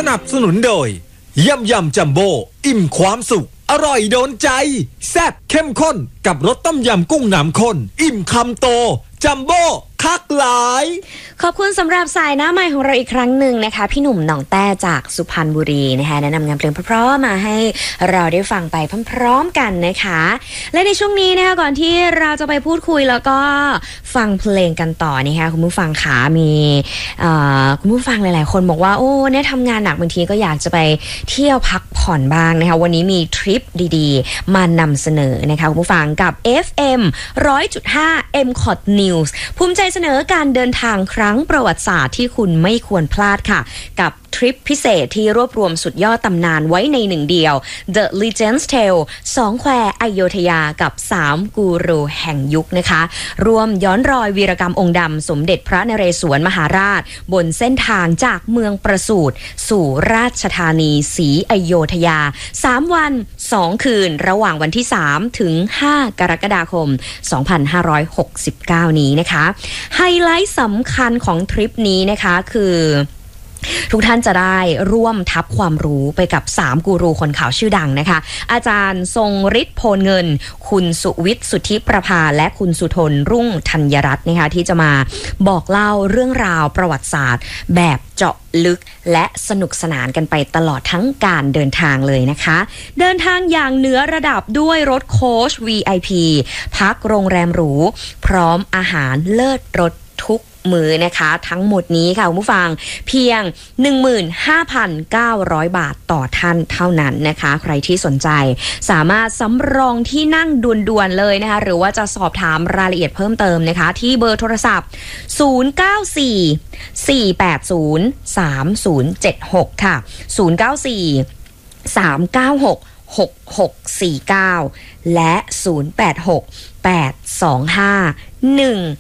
นับสนุนโดยยำจัมโบ้อิ่มความสุขอร่อยโดนใจแซ่บเข้มข้นกับรสต้มยำกุ้งน้ำข้นอิ่มคำโตจัมโบ้คักหลายขอบคุณสำหรับสายหน้าใหม่ของเราอีกครั้งหนึ่งนะคะพี่หนุ่มหนองแต้จากสุพรรณบุรีนะคะแนะนำงานเพลงเพราะๆมาให้เราได้ฟังไปพร้อมๆกันนะคะและในช่วงนี้นะคะก่อนที่เราจะไปพูดคุยแล้วก็ฟังเพลงกันต่อนะคะคุณผู้ฟังขามีคุณผู้ฟังหลายๆคนบอกว่าโอ้เนี่ยทำงานหนักบางทีก็อยากจะไปเที่ยวพักผ่อนบ้างนะคะวันนี้มีทริปดีๆมานำเสนอนะคะคุณผู้ฟังกับ FM 100.5 MCOT News ภูมิใจเสนอการเดินทางครั้งประวัติศาสตร์ที่คุณไม่ควรพลาดค่ะกับทริปพิเศษที่รวบรวมสุดยอดตำนานไว้ในหนึ่งเดียว The Legends Tale 2 แควอโยธยากับ3กูรูแห่งยุคนะคะรวมย้อนรอยวีรกรรมองค์ดำสมเด็จพระนเรศวรมหาราชบนเส้นทางจากเมืองประสูติสู่ราชธานีศรีอโยธยา3 วัน 2 คืนระหว่างวันที่3ถึง5กรกฎาคม2569นี้นะคะไฮไลท์สำคัญของทริปนี้นะคะคือทุกท่านจะได้ร่วมทับความรู้ไปกับ3กูรูคนข่าวชื่อดังนะคะอาจารย์ทรงฤทธิ์โพลเงินคุณสุวิทย์สุทธิประภาและคุณสุทนรุ่งธัญรัตน์นะคะที่จะมาบอกเล่าเรื่องราวประวัติศาสตร์แบบเจาะลึกและสนุกสนานกันไปตลอดทั้งการเดินทางเลยนะคะเดินทางอย่างเหนือระดับด้วยรถโค้ช VIP พักโรงแรมหรูพร้อมอาหารเลิศรสทุกมือนะคะทั้งหมดนี้ค่ะคุณผู้ฟังเพียง 15,900 บาทต่อท่านเท่านั้นนะคะใครที่สนใจสามารถสำรองที่นั่งด่วนๆเลยนะคะหรือว่าจะสอบถามรายละเอียดเพิ่มเติมนะคะที่เบอร์โทรศัพท์094-480-3076 ค่ะ094-396-6649และ086-825-1